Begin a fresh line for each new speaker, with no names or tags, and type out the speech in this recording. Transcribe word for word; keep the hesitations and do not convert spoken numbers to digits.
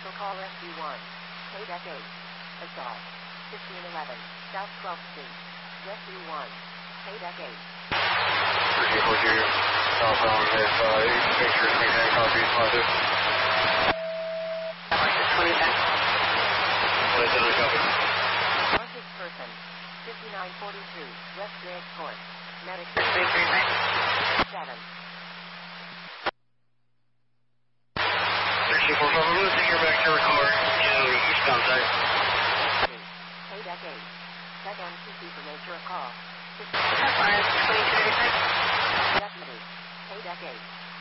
Vehicle call Rescue one. Paydeck eight. Assault. fifteen eleven. South twelfth Street. Rescue one. Paydeck eight.
three four zero. Southbound at uh, eight. Make sure to make that copy. Positive.
twenty-nine.
twenty-seven copy.
Artist person. fifty-nine forty-two. West Drake Court. Medic. seven.
six four five, I'm losing your back to your car in the eastbound side.
Paydeck eight. Set M T C for nature of call.
twenty-two thirty-six.
Deputy. Paydeck eight.